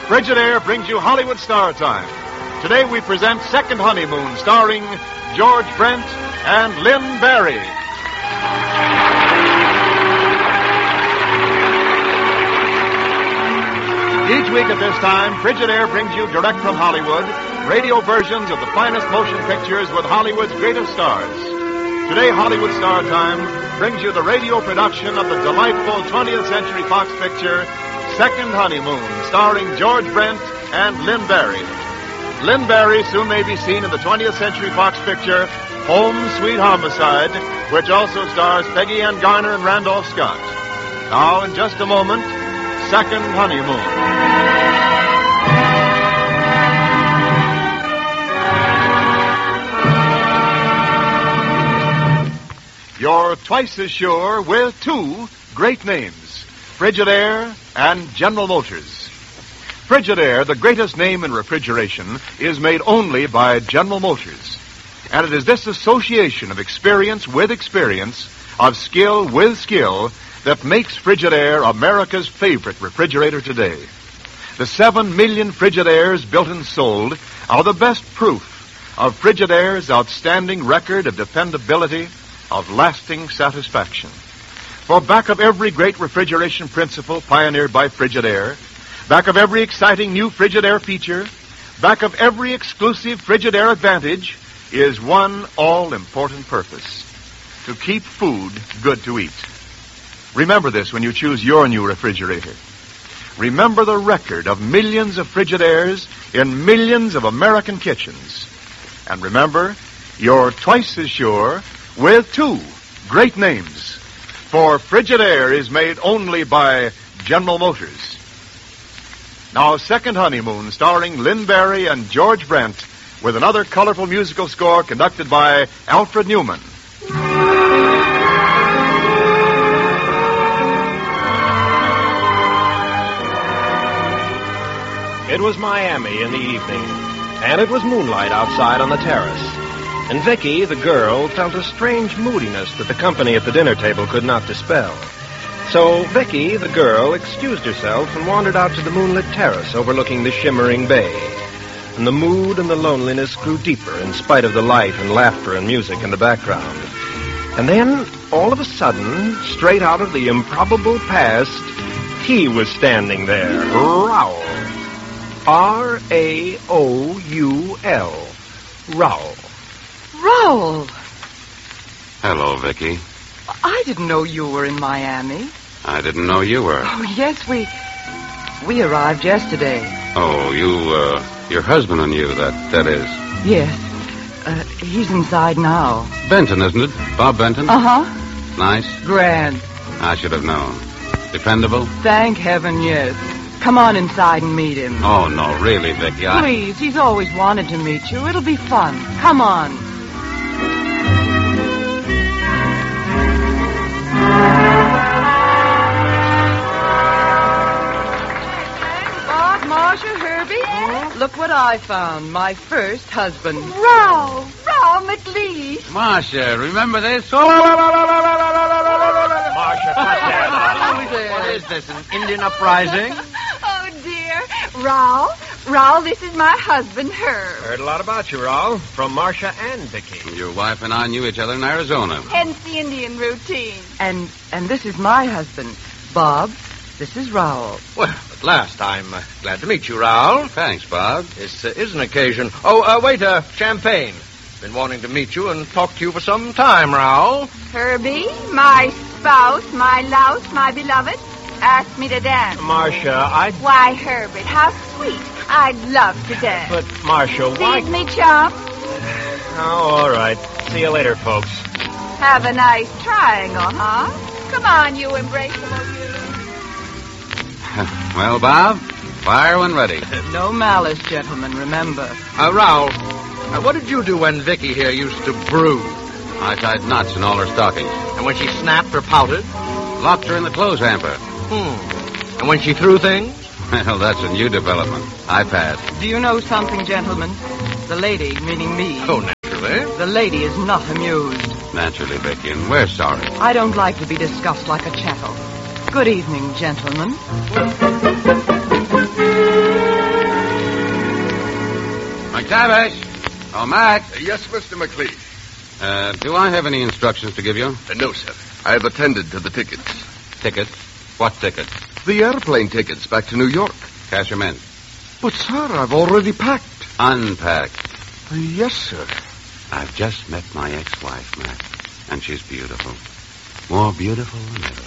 Frigidaire brings you Hollywood Star Time. Today we present Second Honeymoon, starring George Brent and Lynn Barry. Each week at this time, Frigidaire brings you direct from Hollywood radio versions of the finest motion pictures with Hollywood's greatest stars. Today, Hollywood Star Time brings you the radio production of the delightful 20th Century Fox picture, Second Honeymoon, starring George Brent and Lynn Barry. Lynn Barry soon may be seen in the 20th Century Fox picture, Home Sweet Homicide, which also stars Peggy Ann Garner and Randolph Scott. Now, in just a moment, Second Honeymoon. You're twice as sure with two great names, Frigidaire and General Motors. Frigidaire, the greatest name in refrigeration, is made only by General Motors. And it is this association of experience with experience, of skill with skill, that makes Frigidaire America's favorite refrigerator today. The 7 million Frigidaires built and sold are the best proof of Frigidaire's outstanding record of dependability, of lasting satisfaction. For back of every great refrigeration principle pioneered by Frigidaire, back of every exciting new Frigidaire feature, back of every exclusive Frigidaire advantage, is one all-important purpose: to keep food good to eat. Remember this when you choose your new refrigerator. Remember the record of millions of Frigidaires in millions of American kitchens. And remember, you're twice as sure with two great names. For Frigidaire is made only by General Motors. Now, Second Honeymoon, starring Lynn Barry and George Brent, with another colorful musical score conducted by Alfred Newman. It was Miami in the evening, and it was moonlight outside on the terrace. And Vicky, the girl, felt a strange moodiness that the company at the dinner table could not dispel. So Vicky, the girl, excused herself and wandered out to the moonlit terrace overlooking the shimmering bay. And the mood and the loneliness grew deeper in spite of the light and laughter and music in the background. And then, all of a sudden, straight out of the improbable past, he was standing there, Raoul. R-A-O-U-L. Raoul. Raoul! Hello, Vicky. I didn't know you were in Miami. I didn't know you were. Oh, yes, we arrived yesterday. Oh, your husband and you, that is. Yes. He's inside now. Benton, isn't it? Bob Benton? Uh-huh. Nice? Grand. I should have known. Dependable? Thank heaven, yes. Come on inside and meet him. Oh, no, really, Vicky, Please, he's always wanted to meet you. It'll be fun. Come on. Bob, Marcia, Herbie, look what I found. My first husband. Raoul McLeish. Marcia, remember this? Marcia, What is this, an Indian uprising? Oh, dear. Raoul, this is my husband, Herb. heard a lot about you, Raoul, from Marcia and Vicky. Your wife and I knew each other in Arizona. Hence the Indian routine. And this is my husband. Bob, this is Raoul. Well, at last, I'm glad to meet you, Raoul. Thanks, Bob. This is an occasion. Oh, wait, champagne. Been wanting to meet you and talk to you for some time, Raoul. Herbie, my spouse, my louse, my beloved, asked me to dance. Marcia, Why, Herbert, how sweet. I'd love to dance. But, Marcia, why... Please me, chum. Oh, all right. See you later, folks. Have a nice triangle, huh? Come on, you embraceable you. Well, Bob, fire when ready. No malice, gentlemen, remember. Raoul, what did you do when Vicky here used to brood? I tied knots in all her stockings. And when she snapped or pouted? Locked her in the clothes hamper. And when she threw things? Well, that's a new development. I passed. Do you know something, gentlemen? The lady, meaning me. Oh, naturally. The lady is not amused. Naturally, Vicky, and we're sorry. I don't like to be discussed like a chattel. Good evening, gentlemen. McTavish. Oh, Mac. Yes, Mr. McLeish. Do I have any instructions to give you? No, sir. I have attended to the tickets. Tickets? What tickets? The airplane tickets back to New York. Cash 'em in. But, sir, I've already packed. Unpack. Yes, sir. I've just met my ex-wife, Mac, and she's beautiful. More beautiful than ever.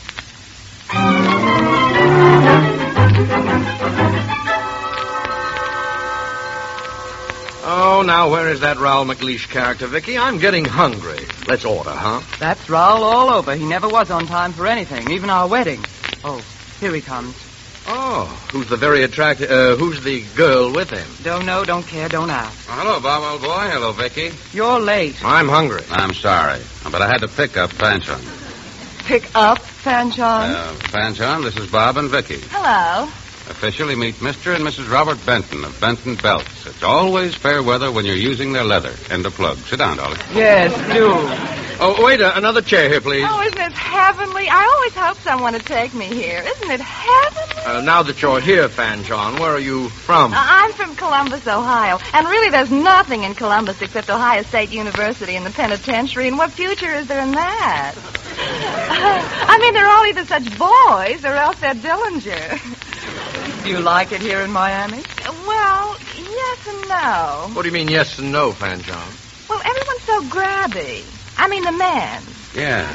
Oh, now where is that Raoul McLeish character, Vicky? I'm getting hungry. Let's order, huh? That's Raoul all over. He never was on time for anything, even our wedding. Oh, here he comes. Oh, who's the very attractive... who's the girl with him? Don't know, don't care, don't ask. Oh, hello, Bob, old boy. Hello, Vicky. You're late. I'm hungry. I'm sorry, but I had to pick up Fanchon. Pick up, Fanchon? Fanchon, this is Bob and Vicky. Hello. Officially meet Mr. and Mrs. Robert Benton of Benton Belts. It's always fair weather when you're using their leather. End of plug. Sit down, darling. Yes, do. Oh, wait, another chair here, please. Oh, isn't it heavenly? I always hope someone would take me here. Isn't it heavenly? Now that you're here, Fanchon, where are you from? I'm from Columbus, Ohio. And really, there's nothing in Columbus except Ohio State University and the penitentiary. And what future is there in that? I mean, they're all either such boys or else they're Dillinger. Do you like it here in Miami? Well, yes and no. What do you mean yes and no, Fanchon? Well, everyone's so grabby. I mean, the men. Yeah.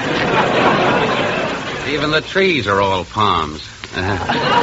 Even the trees are all palms. Well,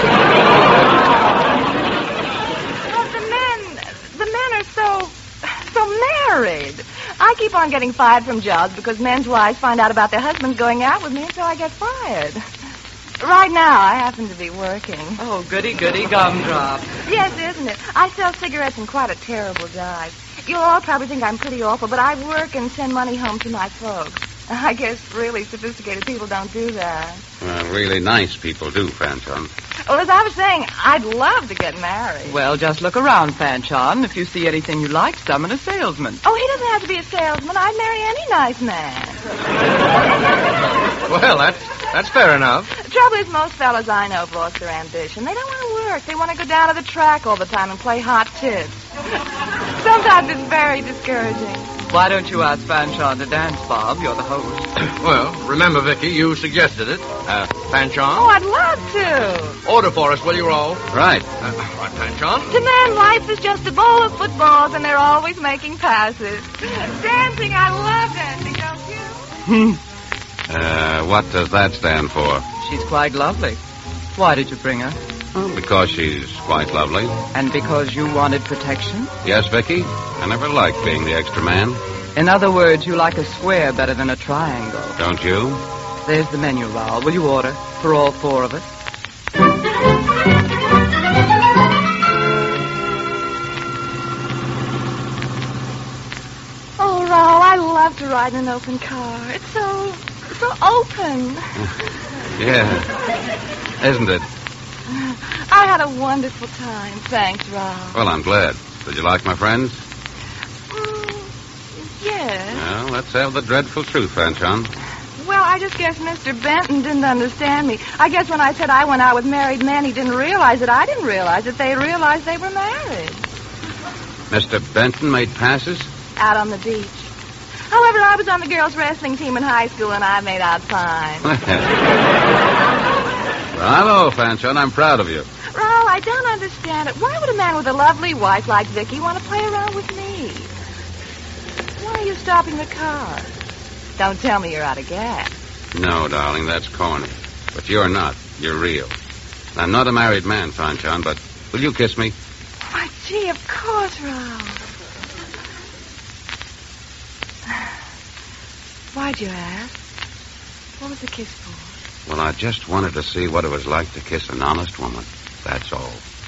the men are so married. I keep on getting fired from jobs because men's wives find out about their husbands going out with me, and so I get fired. Right now, I happen to be working. Oh, goody, goody gumdrop. Yes, isn't it? I sell cigarettes in quite a terrible dive. You'll all probably think I'm pretty awful, but I work and send money home to my folks. I guess really sophisticated people don't do that. Well, really nice people do, Fanchon. Well, as I was saying, I'd love to get married. Well, just look around, Fanchon. If you see anything you like, summon a salesman. Oh, he doesn't have to be a salesman. I'd marry any nice man. Well, that's fair enough. The trouble is most fellas I know have lost their ambition. They don't want to work. They want to go down to the track all the time and play hot tits. Sometimes it's very discouraging. Why don't you ask Fanchon to dance, Bob? You're the host. Well, remember, Vicky, you suggested it. Fanchon? Oh, I'd love to. Order for us, will you, Raoul? Right. Right, Fanchon. To men, life is just a bowl of footballs, and they're always making passes. Dancing, I love dancing, don't you? What does that stand for? She's quite lovely. Why did you bring her? Well, because she's quite lovely. And because you wanted protection? Yes, Vicky. I never liked being the extra man. In other words, you like a square better than a triangle. Don't you? There's the menu, Raoul. Will you order for all four of us? Oh, Raoul, I love to ride in an open car. It's so open. Yeah. Isn't it? I had a wonderful time. Thanks, Raoul. Well, I'm glad. Did you like my friends? Yes. Well, let's have the dreadful truth, Fanchon. Well, I just guess Mr. Benton didn't understand me. I guess when I said I went out with married men, he didn't realize that I didn't realize that they realized they were married. Mr. Benton made passes? Out on the beach. However, I was on the girls' wrestling team in high school, and I made out fine. Well, hello, Fanchon. I'm proud of you. Raoul, I don't understand it. Why would a man with a lovely wife like Vicky want to play around with me? Why are you stopping the car? Don't tell me you're out of gas. No, darling, that's corny. But you're not. You're real. I'm not a married man, Fanchon, but will you kiss me? Why, gee, of course, Raoul. Why'd you ask? What was the kiss for? Well, I just wanted to see what it was like to kiss an honest woman. That's all.